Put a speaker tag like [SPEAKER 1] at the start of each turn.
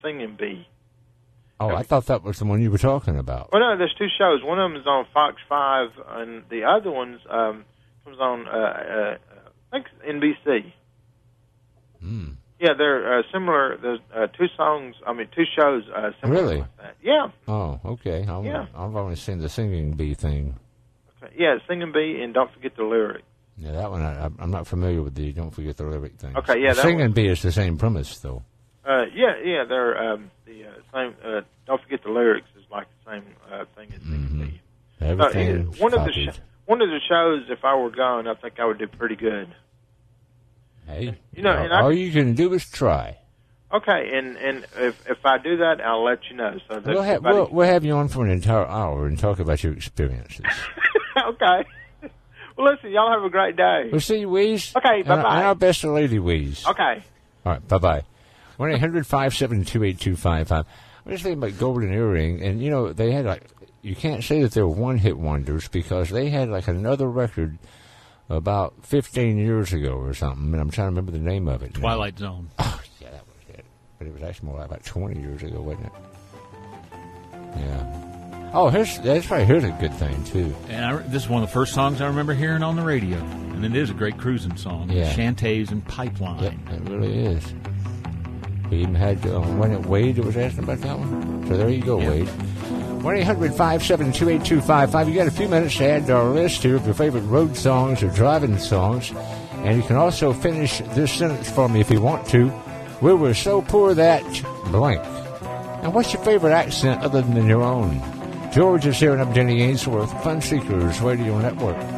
[SPEAKER 1] Singing Bee.
[SPEAKER 2] Oh, I thought that was the one you were talking about.
[SPEAKER 1] Well, no, there's two shows. One of them is on Fox 5, and the other one's comes on, I think, NBC.
[SPEAKER 2] Hmm.
[SPEAKER 1] Yeah, they're similar. There's two shows similar
[SPEAKER 2] Really?
[SPEAKER 1] like that. Yeah.
[SPEAKER 2] Oh, okay. I've only seen the Singing Bee thing.
[SPEAKER 1] Okay. Yeah, Singing Bee, and Don't Forget the Lyric.
[SPEAKER 2] Yeah, that one, I'm not familiar with the Don't Forget the Lyric thing.
[SPEAKER 1] Okay, yeah.
[SPEAKER 2] The Singing Bee is the same premise, though.
[SPEAKER 1] Yeah, they're the same. Don't Forget the Lyrics is like the same thing as Singing Bee.
[SPEAKER 2] Everything's
[SPEAKER 1] one
[SPEAKER 2] copied.
[SPEAKER 1] One of the shows, if I were gone, I think I would do pretty good.
[SPEAKER 2] Hey,
[SPEAKER 1] and
[SPEAKER 2] all you can do is try.
[SPEAKER 1] Okay, and if I do that, I'll let you know. So that
[SPEAKER 2] we'll have you on for an entire hour and talk about your experiences.
[SPEAKER 1] Okay. Well, listen, y'all have a great day.
[SPEAKER 2] We'll see you, Weeze.
[SPEAKER 1] Okay, bye-bye.
[SPEAKER 2] And our best to Lady Weeze.
[SPEAKER 1] Okay.
[SPEAKER 2] All right, bye-bye. 1-800-572-8255. I'm just thinking about Golden Earring, and, they had, you can't say that they were one-hit wonders because they had, another record about 15 years ago or something, and I'm trying to remember the name of it.
[SPEAKER 3] Twilight Zone.
[SPEAKER 2] Oh, yeah, that was it. But it was actually more like about 20 years ago, wasn't it? Yeah. Oh, here's a good thing, too.
[SPEAKER 3] And this is one of the first songs I remember hearing on the radio, and it is a great cruising song.
[SPEAKER 2] Yeah.
[SPEAKER 3] Shantays and Pipeline.
[SPEAKER 2] Yep, it really is. We even had, wasn't it Wade that was asking about that one? So there you go, Wade. 1-800-572-8255. You got a few minutes to add to our list here of your favorite road songs or driving songs. And you can also finish this sentence for me if you want to. We were so poor that blank. Now, what's your favorite accent other than your own? George is here, and I'm Denny Ainsworth, Fun Seekers Radio Network.